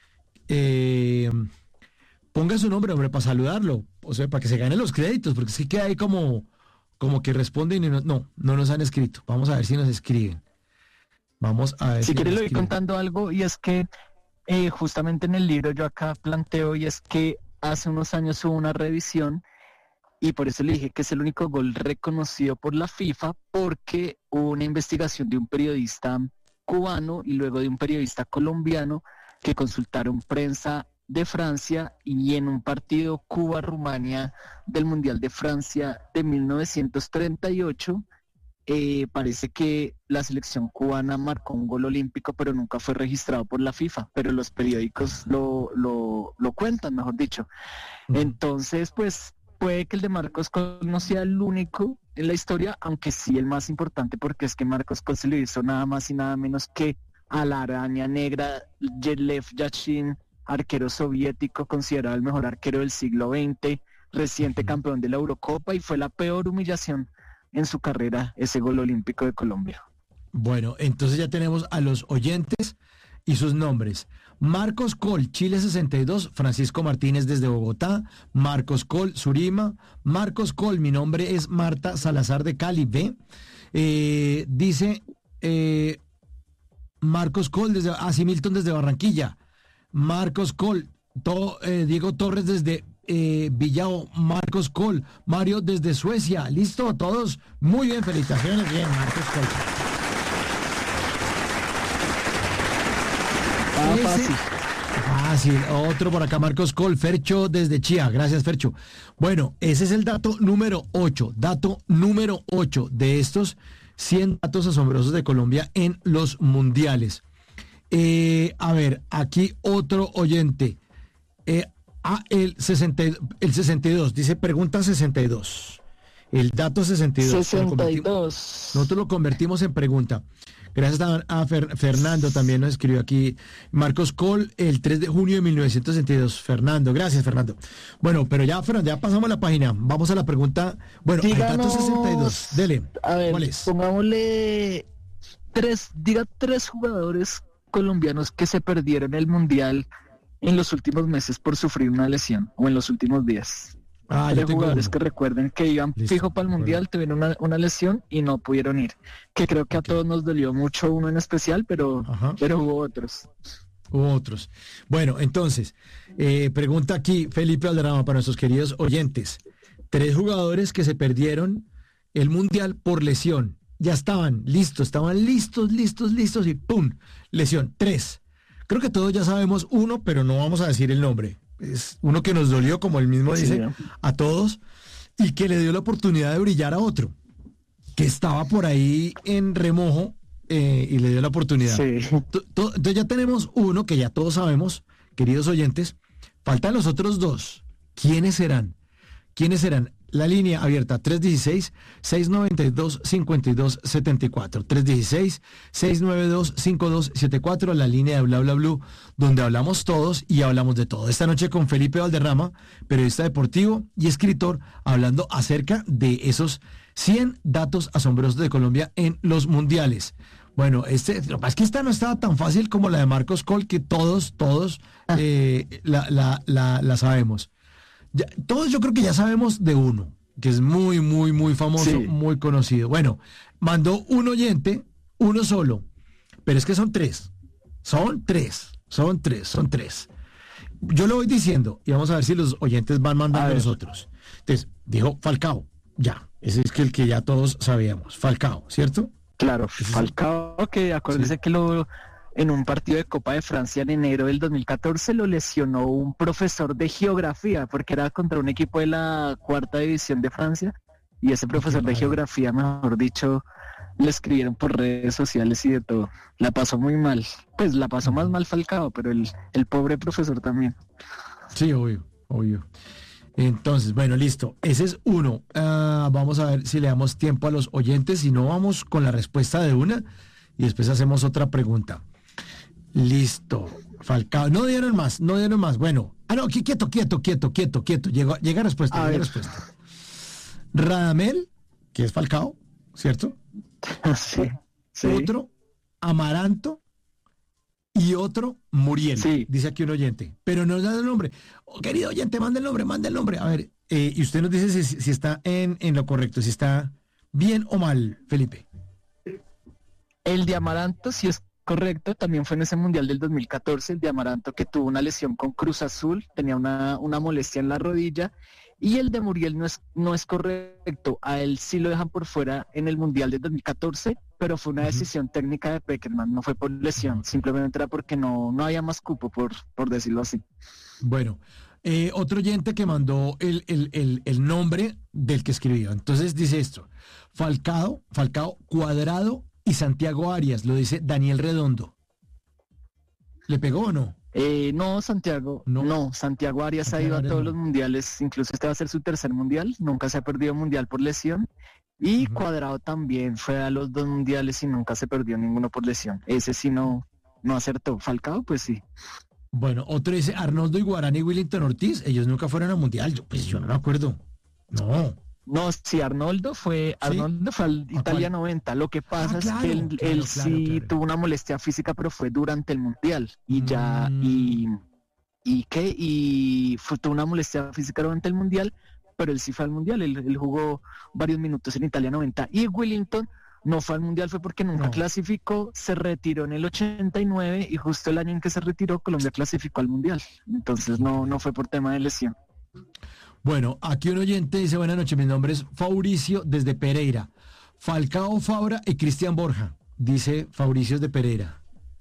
eh, ponga su nombre, hombre, para saludarlo, o sea, para que se gane los créditos, porque es que queda ahí como, como que responden y no, no, no nos han escrito. Vamos a ver si nos escriben. Vamos a ver Si si quieres nos le voy escriben. contando algo y es que eh, justamente en el libro yo acá planteo y es que hace unos años hubo una revisión y por eso le dije que es el único gol reconocido por la FIFA porque hubo una investigación de un periodista cubano y luego de un periodista colombiano que consultaron prensa de Francia y en un partido Cuba-Rumania del Mundial de Francia de mil novecientos treinta y ocho eh, parece que la selección cubana marcó un gol olímpico pero nunca fue registrado por la FIFA, pero los periódicos lo, lo, lo cuentan, mejor dicho. Ujú. Entonces, pues puede que el de Marcos Col no sea el único en la historia, aunque sí el más importante porque es que Marcos Col se lo hizo nada más y nada menos que a la araña negra Lev Yashin, arquero soviético, considerado el mejor arquero del siglo veinte, reciente Ujú. campeón de la Eurocopa y fue la peor humillación en su carrera ese gol olímpico de Colombia. Bueno, entonces ya tenemos a los oyentes y sus nombres. Marcos Col, Chile sesenta y dos, Francisco Martínez desde Bogotá, Marcos Col, Surima, Marcos Col, mi nombre es Marta Salazar de Cali, ¿ve? Eh, dice eh, Marcos Col desde, ah, sí, Milton desde Barranquilla, Marcos Col, to- eh, Diego Torres desde eh, Villao, Marcos Col, Mario desde Suecia, listo, todos, muy bien, felicitaciones, bien, Marcos Col. Ah, Ese- fácil. Fácil, otro por acá, Marcos Col, Fercho desde Chía, gracias Fercho. Bueno, ese es el dato número ocho, dato número ocho de estos cien datos asombrosos de Colombia en los mundiales. Eh, a ver, aquí otro oyente. Eh, ah, el, sesenta, y- el sesenta y dos, dice pregunta sesenta y dos. El dato sesenta y dos. Lo sesenta y convertimos- dos. nosotros lo convertimos en pregunta. Gracias a, a Fer- Fernando, también nos escribió aquí. Marcos Col, el tres de junio de mil novecientos sesenta y dos. Fernando, gracias Fernando. Bueno, pero ya, Fernando, ya pasamos la página. Vamos a la pregunta. Bueno, el dato Díganos, sesenta y dos. Dele. A ver, ¿Cuál es? pongámosle tres, diga tres jugadores colombianos que se perdieron el mundial en los últimos meses por sufrir una lesión o en los últimos días. Ah, yo Tres tengo jugadores uno. que recuerden que iban Listo, fijo para el bueno. mundial, tuvieron una, una lesión y no pudieron ir. Que creo que Ok. a todos nos dolió mucho uno en especial, pero, Ajá. pero hubo otros. Hubo otros. Bueno, entonces, eh, pregunta aquí Felipe Valderrama para nuestros queridos oyentes. Tres jugadores que se perdieron el Mundial por lesión. Ya estaban listos, estaban listos, listos, listos y ¡pum! Lesión. Tres. Creo que todos ya sabemos uno, pero no vamos a decir el nombre. Es uno que nos dolió, como él mismo dice, sí, a todos, y que le dio la oportunidad de brillar a otro, que estaba por ahí en remojo eh, y le dio la oportunidad. Sí. Entonces ya tenemos uno que ya todos sabemos, queridos oyentes. Faltan los otros dos. ¿Quiénes serán? ¿Quiénes serán? La línea abierta, tres uno seis, seis nueve dos, cinco dos siete cuatro. tres uno seis, seis nueve dos, cinco dos siete cuatro, la línea de Bla Bla Blue, donde hablamos todos y hablamos de todo. Esta noche con Felipe Valderrama, periodista deportivo y escritor, hablando acerca de esos cien datos asombrosos de Colombia en los mundiales. Bueno, este, lo que pasa es que esta no estaba tan fácil como la de Marcos Col, que todos, todos eh, la, la, la, la sabemos. Ya, todos yo creo que ya sabemos de uno, que es muy, muy, muy famoso, sí, muy conocido. Bueno, mandó un oyente, uno solo, pero es que son tres, son tres, son tres, son tres. Yo lo voy diciendo y vamos a ver si los oyentes van mandando a los otros. Entonces, dijo Falcao, ya, ese es que el que ya todos sabíamos, Falcao, ¿cierto? Claro, Falcao, que acuérdense sí, que lo... en un partido de Copa de Francia en enero del dos mil catorce lo lesionó un profesor de geografía, porque era contra un equipo de la cuarta división de Francia, y ese profesor de geografía, mejor dicho, le escribieron por redes sociales y de todo. La pasó muy mal, pues la pasó más mal Falcao, pero el, el pobre profesor también. Sí, obvio, obvio. Entonces, bueno, listo, ese es uno. Uh, vamos a ver si le damos tiempo a los oyentes, si no vamos con la respuesta de una y después hacemos otra pregunta. Listo, Falcao, no dieron más, no dieron más. Bueno, ah no, quieto, quieto, quieto, quieto, quieto, llega, llega respuesta, a llega ver. respuesta. Radamel, que es Falcao, ¿cierto? Sí, sí. Otro, Amaranto, y otro, Muriel, sí, dice aquí un oyente, pero no da el nombre. Oh, querido oyente, manda el nombre, manda el nombre. A ver, eh, y usted nos dice si, si está en, en lo correcto, si está bien o mal, Felipe. El de Amaranto sí es correcto, también fue en ese Mundial del dos mil catorce, el de Amaranto, que tuvo una lesión con Cruz Azul, tenía una, una molestia en la rodilla, y el de Muriel no es, no es correcto, a él sí lo dejan por fuera en el Mundial del dos mil catorce, pero fue una uh-huh. decisión técnica de Peckerman, no fue por lesión, uh-huh. simplemente era porque no, no había más cupo, por, por decirlo así. Bueno, eh, otro oyente que mandó el, el, el, el nombre del que escribió, entonces dice esto, Falcao, Falcao Cuadrado y Santiago Arias, lo dice Daniel Redondo. ¿Le pegó o no? Eh, no, Santiago, no, no Santiago Arias Santiago ha ido a todos no. los mundiales, incluso este va a ser su tercer mundial, nunca se ha perdido mundial por lesión, y uh-huh. Cuadrado también fue a los dos mundiales y nunca se perdió ninguno por lesión. Ese sí no, no acertó. Falcao, pues sí. Bueno, otro dice Arnoldo Iguarán y Willington Ortiz, ellos nunca fueron a mundial, yo, pues yo no me acuerdo. No. No, sí, Arnoldo fue, Arnoldo ¿Sí? fue al Italia noventa. Lo que pasa ah, claro, es que él, claro, él claro, sí claro. tuvo una molestia física, pero fue durante el mundial. Y mm. ya, y, y qué, y fue tuvo una molestia física durante el mundial, pero él sí fue al mundial, él, él jugó varios minutos en Italia noventa. Y Willington no fue al mundial, fue porque nunca no. clasificó, se retiró en el ochenta y nueve, y justo el año en que se retiró, Colombia clasificó al mundial. Entonces no, no fue por tema de lesión. Bueno, aquí un oyente dice, buenas noches, mi nombre es Fauricio desde Pereira. Falcao, Fabra y Cristian Borja, dice Fauricio de Pereira.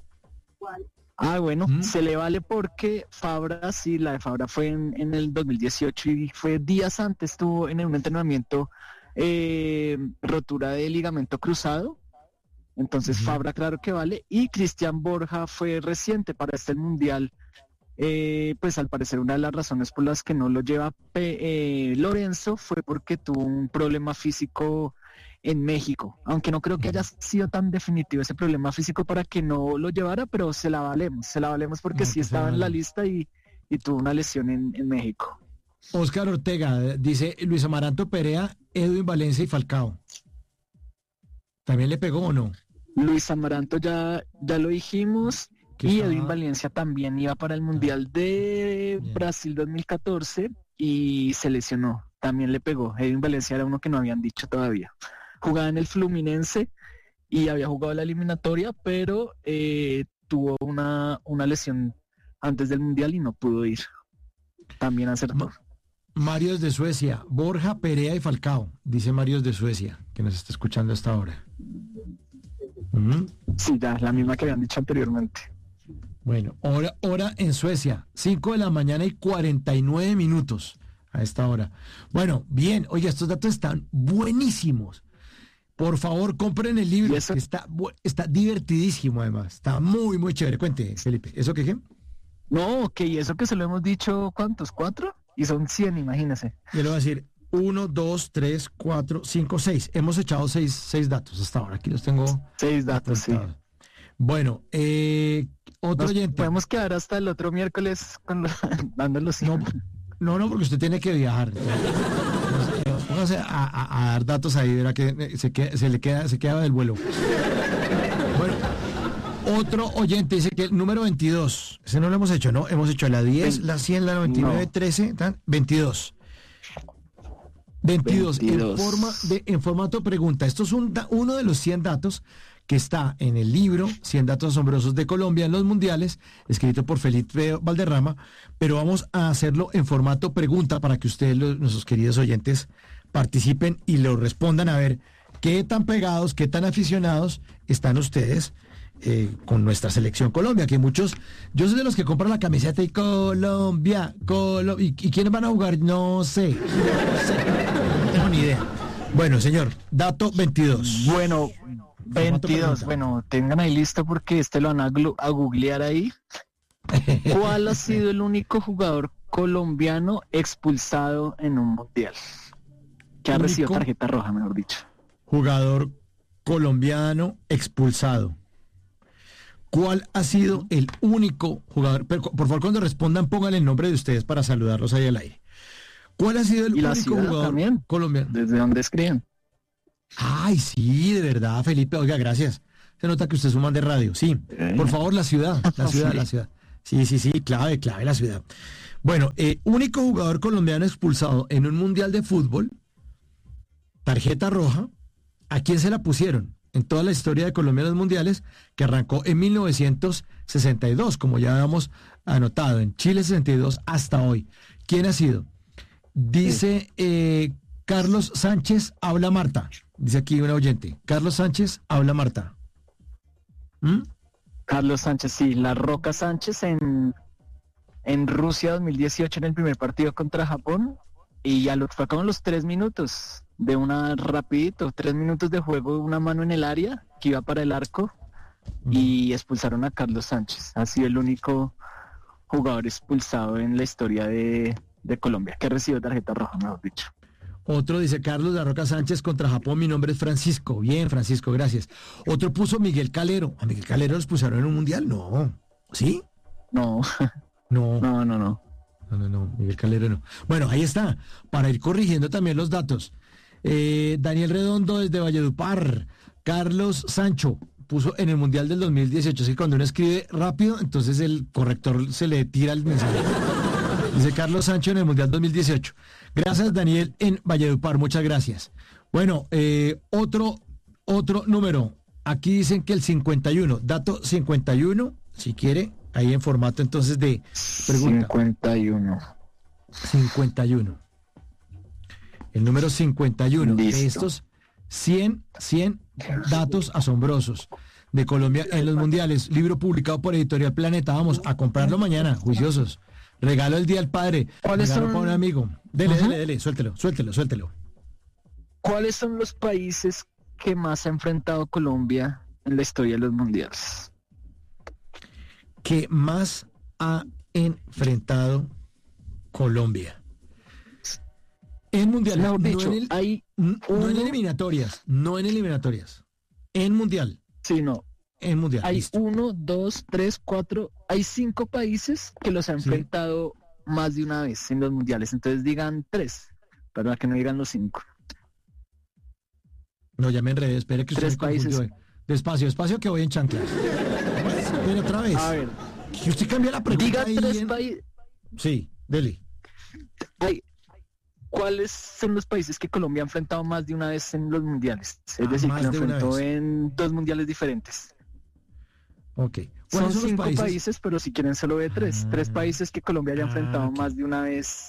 Ah, bueno, ¿Mm? se le vale porque Fabra, sí, la de Fabra fue en, en el dos mil dieciocho y fue días antes, estuvo en un entrenamiento, eh, rotura de ligamento cruzado. Entonces uh-huh. Fabra, claro que vale. Y Cristian Borja fue reciente para este mundial. Eh, pues al parecer una de las razones por las que no lo lleva eh, Lorenzo fue porque tuvo un problema físico en México, aunque no creo que haya sido tan definitivo ese problema físico para que no lo llevara, pero se la valemos, se la valemos porque no, sí estaba en la lista y, y tuvo una lesión en, en México. Oscar Ortega dice Luis Amaranto Perea, Edwin Valencia y Falcao. ¿También le pegó o no? Luis Amaranto ya, ya lo dijimos. Y Edwin Valencia también iba para el Mundial de Bien. Brasil dos mil catorce y se lesionó, también le pegó. Edwin Valencia era uno que no habían dicho todavía. Jugaba en el Fluminense y había jugado la eliminatoria, pero eh, tuvo una, una lesión antes del Mundial y no pudo ir. También acertó. Mario desde Suecia, Borja, Perea y Falcao, dice Mario desde Suecia, que nos está escuchando hasta ahora. ¿Mm? Sí, ya, la misma que habían dicho anteriormente. Bueno, hora, hora en Suecia, cinco de la mañana y cuarenta y nueve minutos a esta hora. Bueno, bien, oye, estos datos están buenísimos. Por favor, compren el libro, que está, está divertidísimo además, está muy, muy chévere. Cuente, Felipe, ¿eso qué qué? No, que y eso que se lo hemos dicho, ¿cuántos? ¿Cuatro? Y son cien, imagínese. Yo le voy a decir uno, dos, tres, cuatro, cinco, seis. Hemos echado seis, seis datos hasta ahora. Aquí los tengo. Seis datos, apuntados. Sí. Bueno, eh, otro Nos oyente. Podemos quedar hasta el otro miércoles con los, dándolos. No, no, no, porque usted tiene que viajar. Póngase a, a, a dar datos ahí, verá que se, queda, se le queda, se queda del vuelo. Bueno. Otro oyente dice que el número veintidós, ese no lo hemos hecho, ¿no? Hemos hecho la diez, la cien, la noventa y nueve, no. trece, veintidós. veintidós, veintidós. En, forma de, en formato pregunta. Esto es un, uno de los cien datos que está en el libro cien datos asombrosos de Colombia en los mundiales, escrito por Felipe Valderrama, pero vamos a hacerlo en formato pregunta para que ustedes, los, nuestros queridos oyentes, participen y lo respondan a ver qué tan pegados, qué tan aficionados están ustedes Eh, con nuestra selección Colombia, que muchos, yo soy de los que compran la camiseta y Colombia, Colo y, y quiénes van a jugar, no sé, no sé, no tengo ni idea. Bueno, señor, dato veintidós. Bueno, veintidós, bueno, tengan ahí listo porque este lo van a, a googlear ahí. ¿Cuál ha sido el único jugador colombiano expulsado en un mundial? Que ha recibido tarjeta roja, mejor dicho. Jugador colombiano expulsado. ¿Cuál ha sido el único jugador? Pero, por favor, cuando respondan, pónganle el nombre de ustedes para saludarlos ahí al aire. ¿Cuál ha sido el ¿Y único jugador también, colombiano? ¿Desde dónde escriben? Ay, sí, de verdad, Felipe. Oiga, gracias. Se nota que usted es un man de radio. Sí, eh. por favor, la ciudad, la ciudad, sí. la ciudad. Sí, sí, sí, clave, clave la ciudad. Bueno, eh, único jugador colombiano expulsado en un mundial de fútbol, tarjeta roja. ¿A quién se la pusieron? En toda la historia de Colombia en los mundiales, que arrancó en mil novecientos sesenta y dos, como ya habíamos anotado, en Chile sesenta y dos hasta hoy. ¿Quién ha sido? Dice eh, Carlos Sánchez, habla Marta. Dice aquí una oyente. Carlos Sánchez, habla Marta. ¿Mm? Carlos Sánchez, sí. La Roca Sánchez en, en Rusia dos mil dieciocho en el primer partido contra Japón. Y ya lo fue con los tres minutos. De una rapidito, tres minutos de juego, una mano en el área que iba para el arco y expulsaron a Carlos Sánchez. Ha sido el único jugador expulsado en la historia de, de Colombia que recibió tarjeta roja, mejor dicho. Otro dice Carlos La Roca Sánchez contra Japón, mi nombre es Francisco. Bien, Francisco, gracias. Otro puso Miguel Calero. ¿A Miguel Calero lo expulsaron en un mundial? No. ¿Sí? No. No. No, no, no. No, no, no, Miguel Calero no. Bueno, ahí está, para ir corrigiendo también los datos. Eh, Daniel Redondo desde Valledupar. Carlos Sancho puso en el Mundial del dos mil dieciocho. Así que cuando uno escribe rápido, entonces el corrector se le tira el mensaje. Dice Carlos Sancho en el Mundial dos mil dieciocho. Gracias, Daniel, en Valledupar. Muchas gracias. Bueno, eh, otro, otro número. Aquí dicen que el cincuenta y uno. Dato cincuenta y uno, si quiere, ahí en formato entonces de pregunta. cincuenta y uno. cincuenta y uno. El número cincuenta y uno. Listo. De estos cien, cien datos asombrosos de Colombia en los mundiales. Libro publicado por Editorial Planeta. Vamos a comprarlo mañana, juiciosos. Regalo el Día del Padre. ¿Cuáles regalo son? Para un amigo. Dele, uh-huh. dele, dele, suéltelo, suéltelo, suéltelo. ¿Cuáles son los países que más ha enfrentado Colombia en la historia de los mundiales? ¿Qué más ha enfrentado Colombia? En mundial, no, no, dicho, en el, hay no, uno... no en eliminatorias, no en eliminatorias. En mundial. Sí, no. En mundial. Hay listo. uno, dos, tres, cuatro, hay cinco países que los han sí. enfrentado más de una vez en los mundiales. Entonces digan tres, para que no digan los cinco. No, ya me enredé, espere que tres usted países. Me confundió. Despacio, despacio que voy en chanclas. Pero otra vez. A ver. Que usted cambia la pregunta. Diga tres en... países. Sí, dele. Hay... ¿Cuáles son los países que Colombia ha enfrentado más de una vez en los mundiales? Es ah, decir, que lo de enfrentó en dos mundiales diferentes. Ok. Son, son cinco países? países, pero si quieren solo ve tres. Ah, tres países que Colombia haya enfrentado ah, okay. más de una vez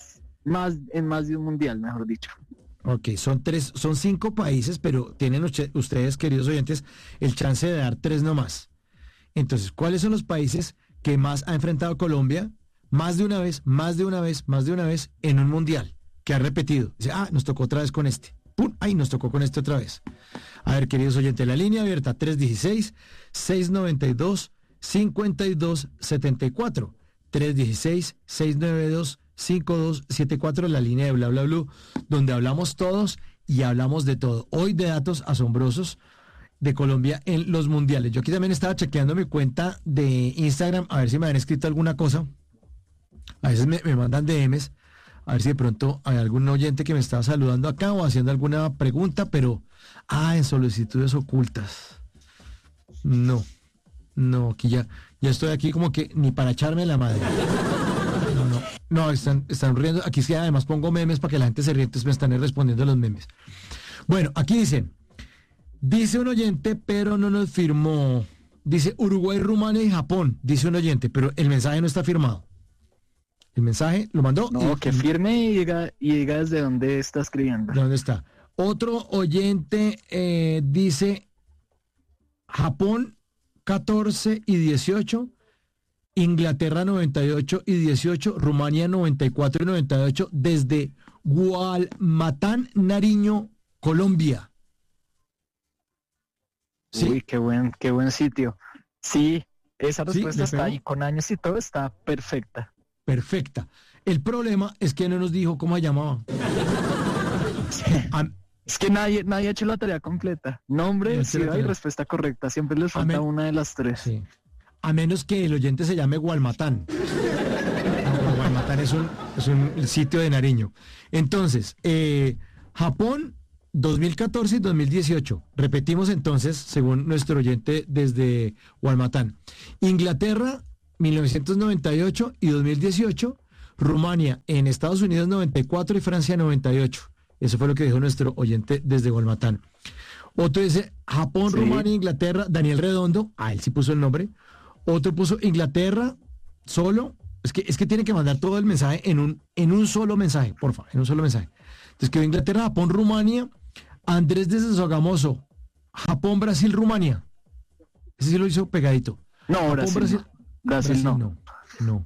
más, en más de un mundial, mejor dicho. Ok, son tres, son cinco países, pero tienen uche- ustedes, queridos oyentes, el chance de dar tres nomás. Entonces, ¿cuáles son los países que más ha enfrentado Colombia? Más de una vez, más de una vez, más de una vez en un mundial, que ha repetido. Dice, ah, nos tocó otra vez con este. ¡Pum! Ay, nos tocó con este otra vez. A ver, queridos oyentes, la línea abierta tres uno seis, seis nueve dos, cinco dos siete cuatro. tres uno seis, seis nueve dos, cinco dos siete cuatro, la línea de Bla Bla Blue, donde hablamos todos y hablamos de todo. Hoy de datos asombrosos de Colombia en los mundiales. Yo aquí también estaba chequeando mi cuenta de Instagram a ver si me han escrito alguna cosa. A veces me, me mandan D Ms, a ver si de pronto hay algún oyente que me está saludando acá o haciendo alguna pregunta, pero, ah, en solicitudes ocultas. No, no, aquí ya, ya estoy aquí como que ni para echarme la madre. No, no, no, están, están riendo. Aquí sí, además pongo memes para que la gente se ríe, entonces me están respondiendo los memes. Bueno, aquí dicen, dice un oyente, pero no nos firmó. Dice Uruguay, Rumania y Japón, dice un oyente, pero el mensaje no está firmado. El mensaje lo mandó. No, y, que firme y diga, y diga desde dónde está escribiendo. ¿De dónde está? Otro oyente eh, dice Japón catorce y dieciocho, Inglaterra noventa y ocho y dieciocho, Rumania noventa y cuatro y noventa y ocho, desde Gualmatán, Nariño, Colombia. ¿Sí? Uy, qué buen, qué buen sitio. Sí, esa respuesta ¿Sí? está ahí, con años y todo está perfecta. Perfecta. El problema es que no nos dijo cómo se llamaba. A, es que nadie, nadie ha hecho la tarea completa. Nombre, no ciudad y respuesta correcta. Siempre les falta men, una de las tres. Sí. A menos que el oyente se llame Gualmatán. No, Gualmatán es un, es un sitio de Nariño. Entonces, eh, Japón, dos mil catorce y dos mil dieciocho. Repetimos entonces, según nuestro oyente desde Gualmatán. Inglaterra, mil novecientos noventa y ocho y dos mil dieciocho, Rumania en Estados Unidos noventa y cuatro y Francia noventa y ocho. Eso fue lo que dijo nuestro oyente desde Gualmatán. Otro dice Japón, sí. Rumania, Inglaterra, Daniel Redondo, ah, él sí puso el nombre. Otro puso Inglaterra solo, es que, es que tiene que mandar todo el mensaje en un, en un solo mensaje, por favor, en un solo mensaje. Entonces quedó Inglaterra, Japón, Rumania, Andrés desde Sogamoso, Japón, Brasil, Rumania. Ese sí lo hizo pegadito. No, Japón, Brasil, Brasil, no. Brasil, Brasil no. no. No.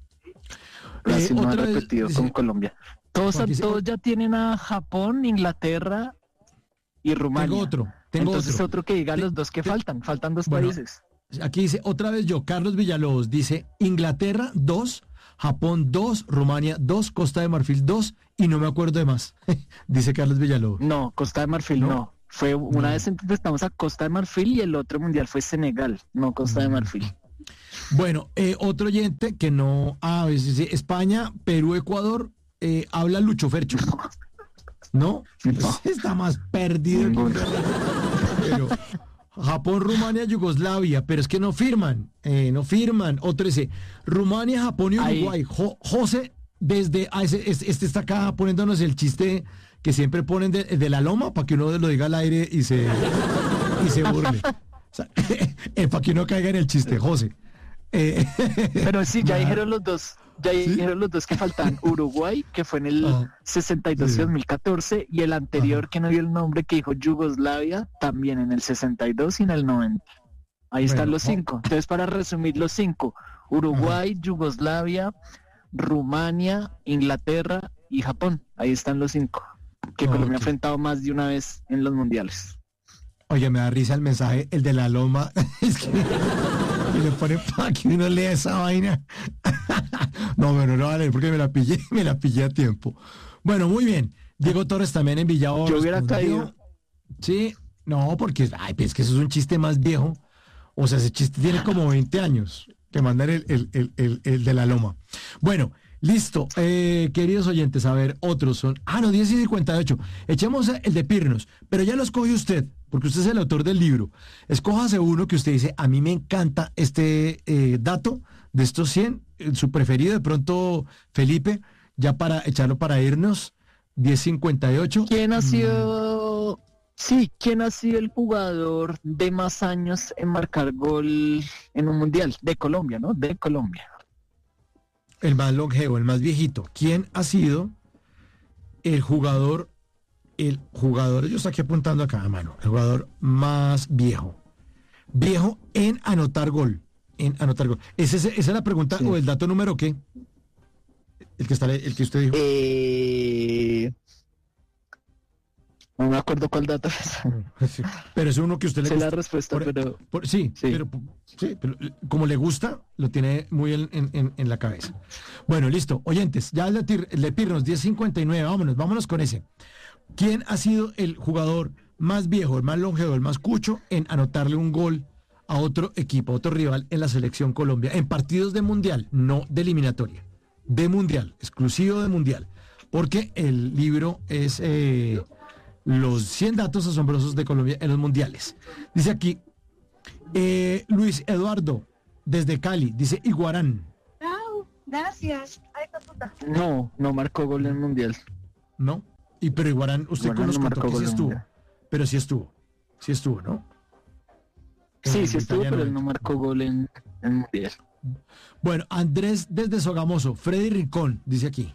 Brasil Eh, no ha otra vez, repetido dice, con Colombia. Todos, dice, todos ya tienen a Japón, Inglaterra y Rumania. Tengo otro. Tengo Entonces otro. otro que diga te, los dos que te, faltan. Faltan dos bueno, países. Aquí dice otra vez yo, Carlos Villalobos, dice Inglaterra dos, Japón dos, Rumania dos, Costa de Marfil dos y no me acuerdo de más. Dice Carlos Villalobos. No, Costa de Marfil no. no. Fue una no. vez estamos a Costa de Marfil y el otro mundial fue Senegal, no Costa de Marfil. Bueno, eh, otro oyente que no, ah, dice España, Perú, Ecuador, eh, habla Lucho Fercho. ¿No? ¿No? Pues está más perdido que... Pero Japón, Rumania, Yugoslavia, pero es que no firman, eh, no firman. Otro dice Rumania, Japón y Uruguay. Jo, José, desde, ah, ese, este está acá poniéndonos el chiste que siempre ponen de, de la loma para que uno lo diga al aire y se, y se burle. O sea, eh, para que uno caiga en el chiste, José. Eh, Pero sí, ya dijeron los dos, ya ¿sí? dijeron los dos que faltan. Uruguay, que fue en el ah, sesenta y dos y sí. dos mil catorce, y el anterior, Ajá. que no dio el nombre, que dijo Yugoslavia, también en el sesenta y dos y en el noventa. Ahí bueno, están los cinco. Entonces, para resumir los cinco, Uruguay, Ajá. Yugoslavia, Rumania, Inglaterra y Japón. Ahí están los cinco, que oh, Colombia okay. ha enfrentado más de una vez en los mundiales. Oye, me da risa el mensaje, el de la loma. Es que... Y le ponen para que uno lea esa vaina. No, bueno, no vale, porque me la pillé, me la pillé a tiempo. Bueno, muy bien. Diego Torres también en Villavo. Yo hubiera caído. Sí, no, porque ay, pues que eso es un chiste más viejo. O sea, ese chiste tiene como veinte años. Que mandar el, el, el, el, el de la loma. Bueno, listo. Eh, queridos oyentes, a ver, otros son. Ah, no, diez y cincuenta y ocho. Echemos el de Pirnos, pero ya lo escoge usted. Porque usted es el autor del libro. Escójase uno que usted dice, a mí me encanta este eh, dato de estos cien, su preferido, de pronto, Felipe, ya para echarlo para irnos, diez cincuenta y ocho. ¿Quién ha sido, mm. sí, quién ha sido el jugador de más años en marcar gol en un mundial? De Colombia, ¿no? De Colombia. El más longevo, el más viejito. ¿Quién ha sido el jugador, el jugador, yo estoy aquí apuntando acá a mano, el jugador más viejo. Viejo en anotar gol. En anotar gol. ¿Es ese, ¿Esa es la pregunta sí. o el dato número qué? El que está, el que usted dijo. Eh... No me acuerdo cuál dato es. Sí, pero es uno que usted le sé gusta. la respuesta, por, pero... Por, sí, sí. Pero, sí, pero como le gusta, lo tiene muy en, en, en la cabeza. Bueno, listo. Oyentes, ya le, le pirnos, diez cincuenta y nueve, vámonos, vámonos con ese. ¿Quién ha sido el jugador más viejo, el más longevo, el más cucho en anotarle un gol a otro equipo, a otro rival en la selección Colombia, en partidos de mundial, no de eliminatoria, de mundial, exclusivo de mundial? Porque el libro es... Eh, los cien datos asombrosos de Colombia en los mundiales. Dice aquí, eh, Luis Eduardo, desde Cali, dice Iguarán. No, gracias. Ay, no, no marcó gol en el mundial. ¿No? Y pero Iguarán, usted Iguarán nos no contó que sí estuvo. Mundial. Pero sí estuvo. Sí estuvo, ¿no? Sí, en sí estuvo, pero él no entró. marcó gol en el mundial. Bueno, Andrés desde Sogamoso, Freddy Rincón, dice aquí.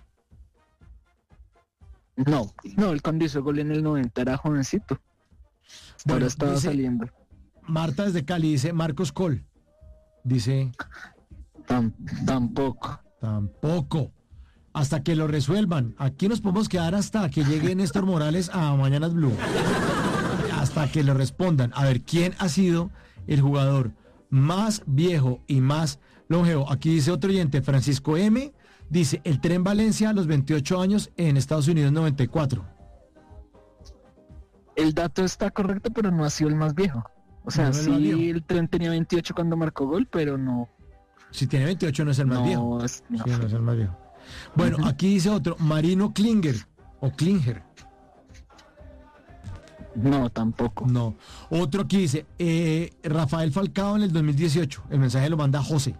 No, no, él cuando hizo gol en el noventa era jovencito. Bueno, Ahora estaba dice, saliendo. Marta desde Cali dice Marcos Col. Dice... Tam, tampoco. Tampoco. Hasta que lo resuelvan. Aquí nos podemos quedar hasta que llegue Néstor Morales a Mañanas Blue. Hasta que lo respondan. A ver, ¿quién ha sido el jugador más viejo y más longevo? Aquí dice otro oyente, Francisco M., dice, el Tren Valencia a los veintiocho años, en Estados Unidos noventa y cuatro. El dato está correcto, pero no ha sido el más viejo. O sea, No es el más sí, viejo. el Tren tenía veintiocho cuando marcó gol, pero no. Si tiene veintiocho no es el más no, viejo. es- no. Sí, no es el más viejo. Bueno, Ujú. aquí dice otro, Marino Klinger, o Klinger. No, tampoco. No. Otro aquí dice, eh, Rafael Falcao en el dos mil dieciocho. El mensaje lo manda José.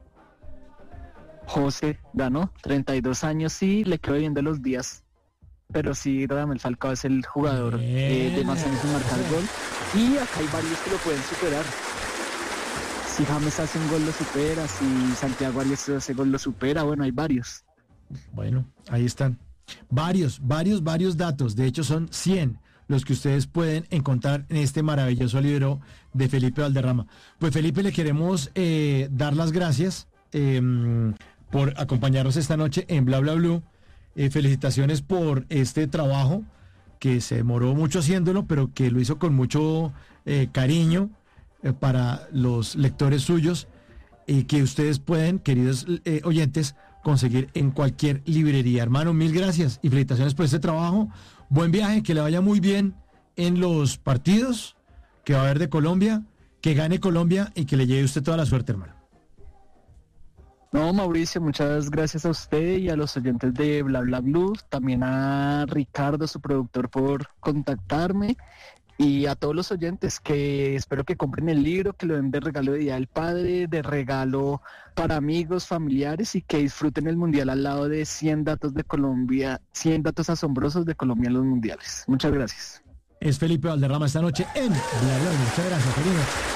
José ganó, treinta y dos años, sí, le quedó bien de los días. Pero sí, Radamel Falcao es el jugador eh, de más años en marcar gol. Y acá hay varios que lo pueden superar. Si James hace un gol, lo supera. Si Santiago Arias hace gol, lo supera. Bueno, hay varios. Bueno, ahí están. Varios, varios, varios datos. De hecho, son cien los que ustedes pueden encontrar en este maravilloso libro de Felipe Valderrama. Pues Felipe, le queremos eh, dar las gracias eh, por acompañarnos esta noche en Bla Bla Blue. Eh, felicitaciones por este trabajo que se demoró mucho haciéndolo, pero que lo hizo con mucho eh, cariño eh, para los lectores suyos y que ustedes pueden, queridos eh, oyentes, conseguir en cualquier librería. Hermano, mil gracias y felicitaciones por este trabajo. Buen viaje, que le vaya muy bien en los partidos que va a haber de Colombia, que gane Colombia y que le lleve usted toda la suerte, hermano. No, Mauricio, muchas gracias a usted y a los oyentes de Bla Bla Blue, también a Ricardo, su productor, por contactarme, y a todos los oyentes que espero que compren el libro, que lo den de regalo de Día del Padre, de regalo para amigos, familiares, y que disfruten el Mundial al lado de cien datos de Colombia, cien datos asombrosos de Colombia en los mundiales. Muchas gracias. Es Felipe Valderrama esta noche en Bla Bla Blue. Muchas gracias, feliz noche.